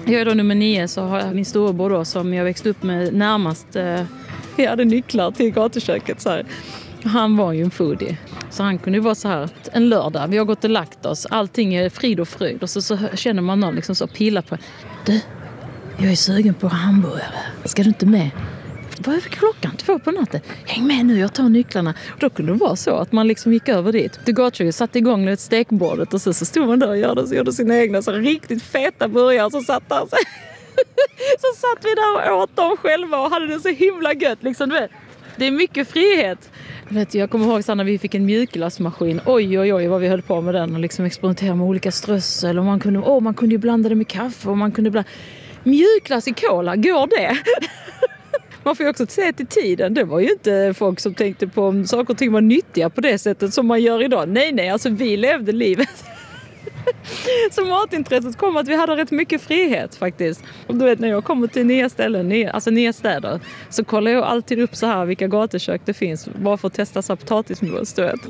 Jag är då nummer 9, så har jag min storebror då, som jag växte upp med närmast. Jag hade nycklar till gatuköket så här. Han var ju en foodie. Så han kunde ju vara så här en lördag. Vi har gått och lagt oss. Allting är frid och fröjd. Och så känner man någon liksom så pilla på. Du, jag är sugen på hamburgare. Ska du inte med? Vad är klockan? 2 på natten. Häng med nu, jag tar nycklarna. Och då kunde det vara så att man liksom gick över dit. Du gatuköket satte igång ett stekbordet. Och så stod man där och gjorde sina egna så riktigt feta burgare. Så satt där. Så satt vi där och åt dem själva. Och hade det så himla gött. Liksom, du vet. Det är mycket frihet. Jag kommer ihåg så när vi fick en mjukglassmaskin. Oj vad vi höll på med den. Och liksom experimentera med olika strössel. Och man kunde ju blanda det med kaffe. Och man kunde blanda... Mjukglass i cola, går det? Man får ju också se till tiden. Det var ju inte folk som tänkte på om saker och ting var nyttiga på det sättet som man gör idag. Nej, alltså vi levde livet. Så matintresset kom att vi hade rätt mycket frihet faktiskt. Och du vet, när jag kommer till nya ställen, nya städer, så kollar jag alltid upp så här vilka gatukök det finns. Bara för att testa så potatismos, du vet.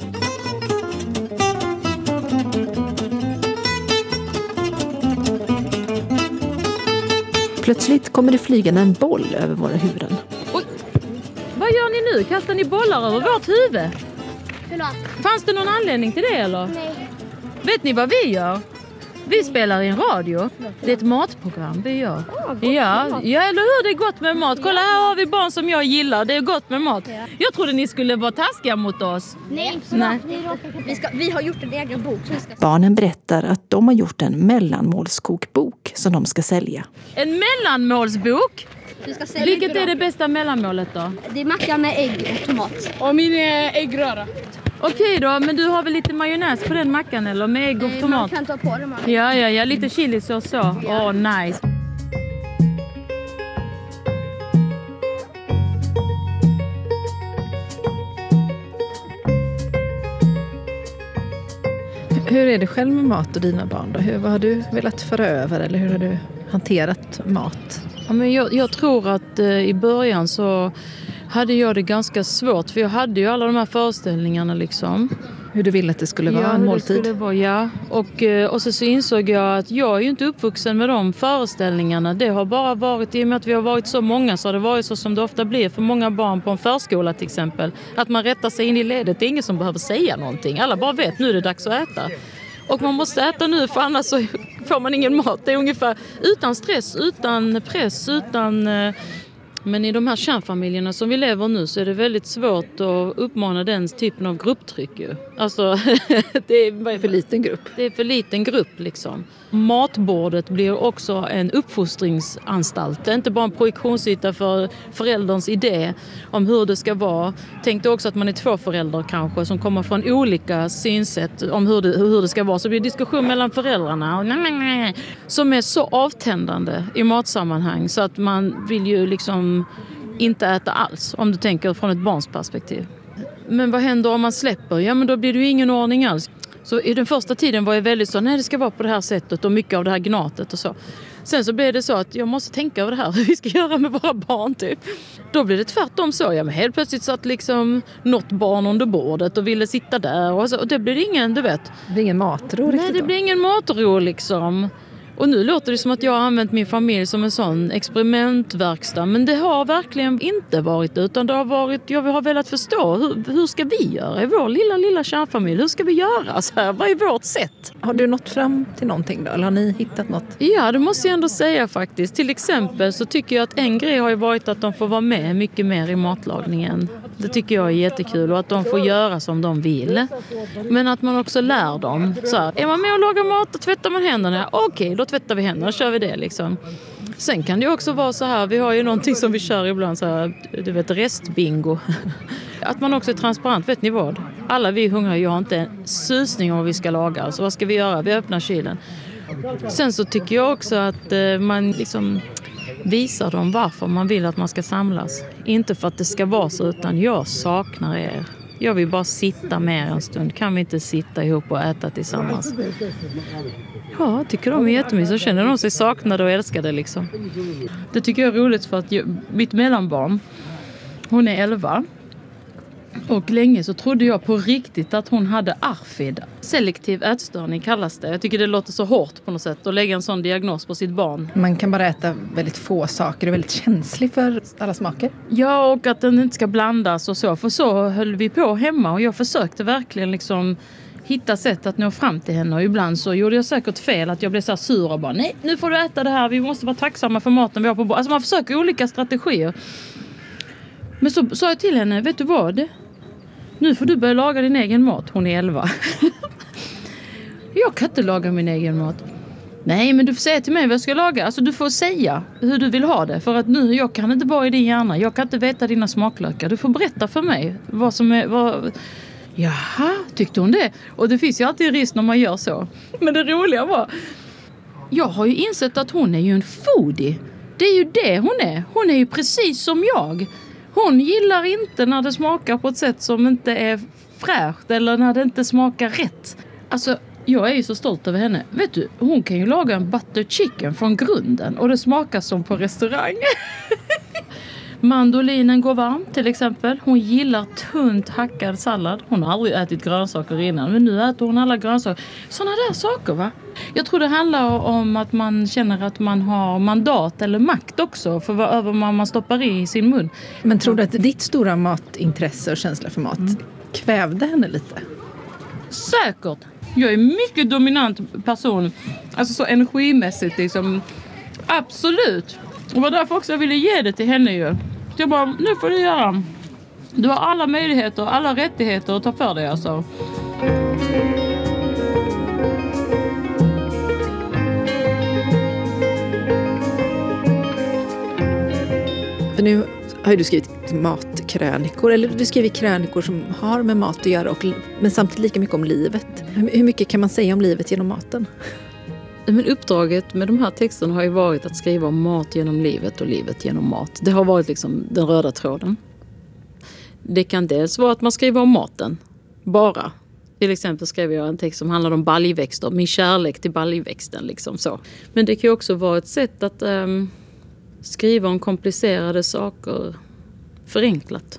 Plötsligt kommer det flygande en boll över våra huvuden. Oj. Vad gör ni nu? Kastar ni bollar över vårt huvud? Förlåt. Fanns det någon anledning till det eller? Nej. Vet ni vad vi gör? Vi spelar i en radio. Det är ett matprogram vi gör. Ja, eller hur? Det är gott med mat. Kolla, här har vi barn som jag gillar. Det är gott med mat. Jag trodde ni skulle vara taskiga mot oss. Nej. Vi har gjort en egen bok. Barnen berättar att de har gjort en mellanmålskokbok som de ska sälja. En mellanmålsbok? Vilket är det bästa? bästa mellanmålet då? Det är macka med ägg och tomat. Och min är äggröra. Okej då, men du har väl lite majonnäs på den mackan eller med ägg och tomat? Man kan ta på det, man. Ja, lite chilisås så. Åh, nice. Hur är det själv med mat och dina barn då? Vad har du velat föra över eller hur har du hanterat mat? Ja, men jag tror att i början så hade jag det ganska svårt. För jag hade ju alla de här föreställningarna liksom. Hur du ville att det skulle vara en måltid? Det skulle vara, ja. Och så insåg jag att jag är ju inte uppvuxen med de föreställningarna. Det har bara varit, i och med att vi har varit så många så har det varit så som det ofta blir för många barn på en förskola till exempel. Att man rättar sig in i ledet. Det är ingen som behöver säga någonting. Alla bara vet, nu är det dags att äta. Och man måste äta nu för annars så får man ingen mat. Det är ungefär utan stress, utan press, utan... Men i de här kärnfamiljerna som vi lever nu så är det väldigt svårt att uppmana den typen av grupptryck ju. Alltså, det är för liten grupp. Det är för liten grupp liksom. Matbordet blir också en uppfostringsanstalt. Det är inte bara en projektionsyta för förälderns idé om hur det ska vara. Tänk då också att man är 2 föräldrar kanske som kommer från olika synsätt om hur det ska vara. Så blir det diskussion mellan föräldrarna som är så avtändande i matsammanhang så att man vill ju liksom inte äta alls om du tänker från ett barns perspektiv. Men vad händer om man släpper? Ja, men då blir det ju ingen ordning alls. Så i den första tiden var jag väldigt så, nej det ska vara på det här sättet och mycket av det här gnatet och så. Sen så blev det så att jag måste tänka över det här, hur vi ska göra med våra barn typ. Då blev det tvärtom så, ja men helt plötsligt satt liksom något barn under bordet och ville sitta där och så. Och det blev ingen, du vet. Det blir ingen matro riktigt. Nej, det blir ingen matro liksom. Och nu låter det som att jag har använt min familj som en sån experimentverkstad. Men det har verkligen inte varit, utan det har varit, jag har velat förstå hur ska vi göra i vår lilla kärnfamilj? Hur ska vi göra så här? Vad är vårt sätt? Har du nått fram till någonting då? Eller har ni hittat något? Ja, det måste jag ändå säga faktiskt. Till exempel så tycker jag att en grej har ju varit att de får vara med mycket mer i matlagningen. Det tycker jag är jättekul och att de får göra som de vill. Men att man också lär dem. Så här, är man med och lagar mat och tvättar man händerna? Okej, då tvättar vi händerna och kör vi det liksom. Sen kan det också vara så här, vi har ju någonting som vi kör ibland så här, du vet, restbingo. Att man också är transparent, vet ni vad? Alla vi hungrar, jag har inte en susning om vad vi ska laga. Så vad ska vi göra? Vi öppnar kylen. Sen så tycker jag också att man liksom visar dem varför man vill att man ska samlas. Inte för att det ska vara så, utan jag saknar er. Jag vill bara sitta med en stund. Kan vi inte sitta ihop och äta tillsammans? Ja, tycker de är jättemysigt. Så känner de sig saknade och älskade liksom. Det tycker jag är roligt för att mitt mellanbarn, hon är 11. Och länge så trodde jag på riktigt att hon hade ARFID. Selektiv ätstörning kallas det. Jag tycker det låter så hårt på något sätt att lägga en sån diagnos på sitt barn. Man kan bara äta väldigt få saker och är väldigt känslig för alla smaker. Ja, och att den inte ska blandas och så. För så höll vi på hemma och jag försökte verkligen liksom hitta sätt att nå fram till henne. Och ibland så gjorde jag säkert fel att jag blev så här sur och bara nej, nu får du äta det här. Vi måste vara tacksamma för maten vi har på bordet. Alltså man försöker olika strategier. Men så sa jag till henne, vet du vad? Nu får du börja laga din egen mat. Hon är 11. Jag kan inte laga min egen mat. Nej, men du får säga till mig vad jag ska laga. Alltså du får säga hur du vill ha det. För att nu, jag kan inte vara i din hjärna. Jag kan inte veta dina smaklökar. Du får berätta för mig vad som är... Jaha, tyckte hon det? Och det finns ju alltid risk när man gör så. Men det roliga var... Jag har ju insett att hon är ju en foodie. Det är ju det hon är. Hon är ju precis som jag. Hon gillar inte när det smakar på ett sätt som inte är fräscht. Eller när det inte smakar rätt. Alltså, jag är ju så stolt över henne. Vet du, hon kan ju laga en butter chicken från grunden. Och det smakar som på restaurang. Mandolinen går varm till exempel. Hon gillar tunt hackad sallad. Hon har aldrig ätit grönsaker innan. Men nu äter hon alla grönsaker. Sådana där saker, va? Jag tror det handlar om att man känner att man har mandat eller makt också. För vad över man stoppar i sin mun. Men tror du att ditt stora matintresse och känsla för mat kvävde henne lite? Säkert. Jag är en mycket dominant person. Alltså så energimässigt liksom. Absolut. Och det var därför också jag ville ge det till henne ju. Jag bara, nu får du göra. Du har alla möjligheter, alla rättigheter att ta för dig alltså. För nu har ju du skrivit matkrönikor, eller du skriver krönikor som har med mat att göra, men samtidigt lika mycket om livet. Hur mycket kan man säga om livet genom maten? Men uppdraget med de här texterna har ju varit att skriva om mat genom livet och livet genom mat. Det har varit liksom den röda tråden. Det kan dels vara att man skriver om maten, bara. Till exempel skrev jag en text som handlar om baljväxter, min kärlek till baljväxten liksom så. Men det kan ju också vara ett sätt att skriva om komplicerade saker förenklat.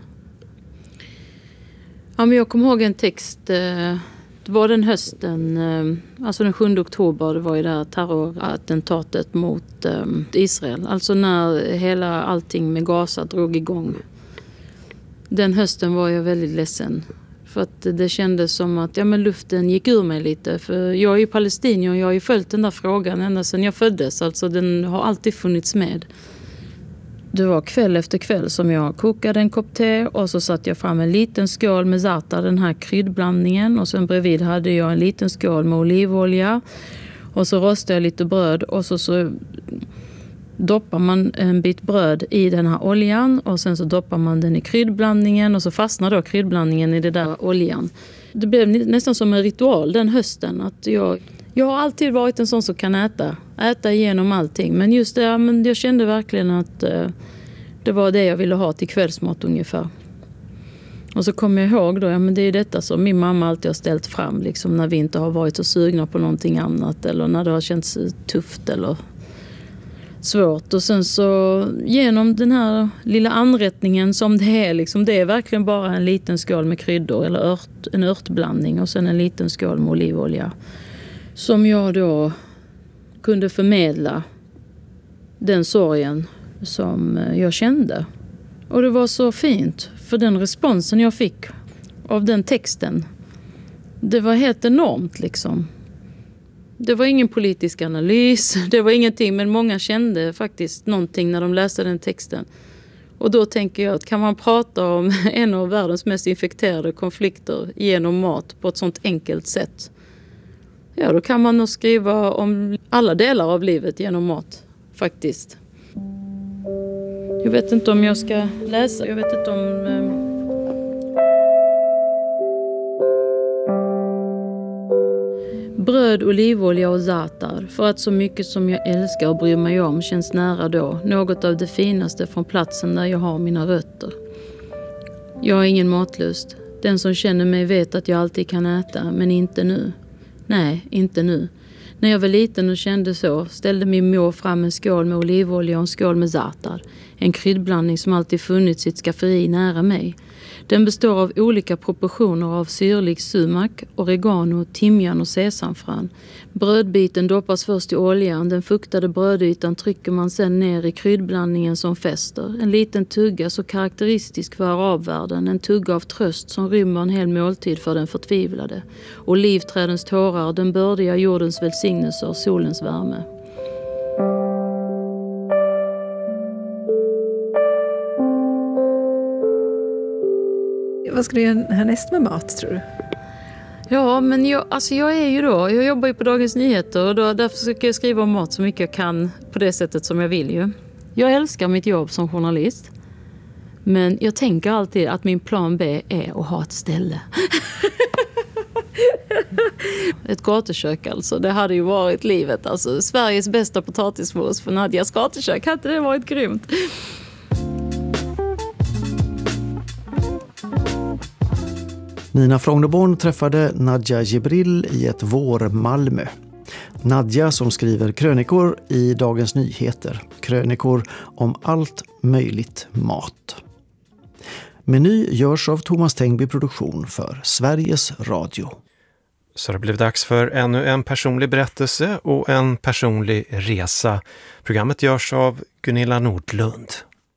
Ja, men jag kommer ihåg en text, det var den hösten, alltså den 7 oktober, det var ju det här terrorattentatet mot Israel. Alltså när allting med Gaza drog igång. Den hösten var jag väldigt ledsen. För att det kändes som att luften gick ur mig lite. För jag är ju palestinier och jag har ju följt den där frågan ända sedan jag föddes. Alltså den har alltid funnits med. Det var kväll efter kväll som jag kokade en kopp te och så satte jag fram en liten skål med za'atar, den här kryddblandningen. Och sen bredvid hade jag en liten skål med olivolja. Och så rostade jag lite bröd och så doppar man en bit bröd i den här oljan och sen så doppar man den i kryddblandningen och så fastnar då kryddblandningen i det där oljan. Det blev nästan som en ritual den hösten att jag har alltid varit en sån som kan äta igenom allting, men just det, jag kände verkligen att det var det jag ville ha till kvällsmat ungefär. Och så kommer jag ihåg då, det är detta som min mamma alltid har ställt fram liksom, när vi inte har varit så sugna på någonting annat eller när det har känts tufft eller svårt. Och sen så genom den här lilla anrättningen som det är liksom, det är verkligen bara en liten skål med kryddor eller en örtblandning och sen en liten skål med olivolja som jag då kunde förmedla den sorgen som jag kände. Och det var så fint för den responsen jag fick av den texten. Det var helt enormt liksom. Det var ingen politisk analys, det var ingenting, men många kände faktiskt någonting när de läste den texten. Och då tänker jag att kan man prata om en av världens mest infekterade konflikter genom mat på ett sånt enkelt sätt, ja då kan man nog skriva om alla delar av livet genom mat faktiskt. Jag vet inte om jag ska läsa, jag vet inte om... Bröd, olivolja och za'atar, för att så mycket som jag älskar och bryr mig om känns nära då, något av det finaste från platsen där jag har mina rötter. Jag har ingen matlust. Den som känner mig vet att jag alltid kan äta, men inte nu. Nej, inte nu. När jag var liten och kände så ställde min mor fram en skål med olivolja och en skål med za'atar. En kryddblandning som alltid funnits i ett skafferi nära mig. Den består av olika proportioner av syrlig sumak, oregano, timjan och sesamfrön. Brödbiten doppas först i oljan. Den fuktade brödytan trycker man sedan ner i kryddblandningen som fäster. En liten tugga så karaktäristisk för arabvärlden. En tugga av tröst som rymmer en hel måltid för den förtvivlade. Olivträdens tårar, den bördiga jordens välsignelse och solens värme. Vad ska du göra härnäst med mat, tror du? Ja, men jag jobbar ju på Dagens Nyheter och därför ska jag skriva om mat så mycket jag kan på det sättet som jag vill ju. Jag älskar mitt jobb som journalist. Men jag tänker alltid att min plan B är att ha ett ställe. Ett gatukök alltså, det hade ju varit livet. Alltså, Sveriges bästa potatismos för Nadjas gatukök, hade det varit grymt. Nina Frognerborn träffade Nadja Jibril i ett vår-Malmö. Nadja som skriver krönikor i Dagens Nyheter. Krönikor om allt möjligt mat. Meny görs av Thomas Tengby Produktion för Sveriges Radio. Så det blev dags för ännu en personlig berättelse och en personlig resa. Programmet görs av Gunilla Nordlund.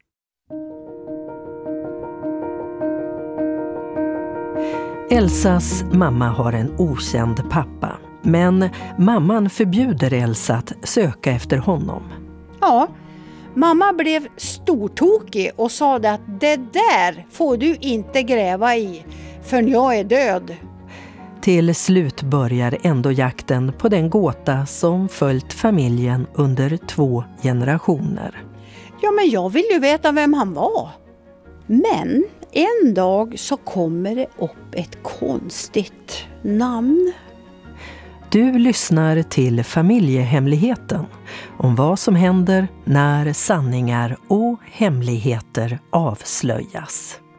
Elsas mamma har en okänd pappa, men mamman förbjuder Elsa att söka efter honom. Ja, mamma blev stortokig och sa att det där får du inte gräva i förrän jag är död. Till slut börjar ändå jakten på den gåta som följt familjen under 2 generationer. Ja, men jag vill ju veta vem han var. Men en dag så kommer det upp ett konstigt namn. Du lyssnar till Familjehemligheten, om vad som händer när sanningar och hemligheter avslöjas.